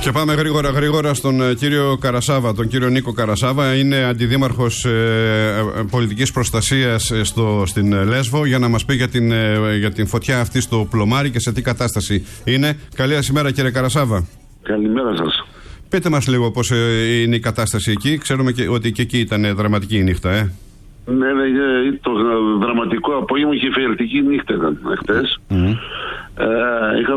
Και πάμε γρήγορα στον κύριο Καρασάβα, τον κύριο Νίκο Καρασάβα. Είναι αντιδήμαρχος πολιτικής προστασίας στην Λέσβο, για να μας πει για την φωτιά αυτή στο Πλωμάρι και σε τι κατάσταση είναι. Καλή σας ημέρα, κύριε Καρασάβα. Καλημέρα σας. Πείτε μας λίγο πώς είναι η κατάσταση εκεί. Ξέρουμε ότι και εκεί ήταν δραματική η νύχτα, Ναι, το δραματικό απόγευμα και η φιερτική νύχτα ήταν χτες.